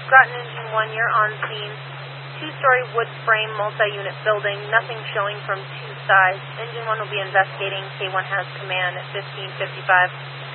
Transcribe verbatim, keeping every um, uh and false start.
Groton Engine one, you're on scene. Two-story wood frame multi-unit building, nothing showing from two sides. Engine one will be investigating. K one has command at fifteen fifty-five.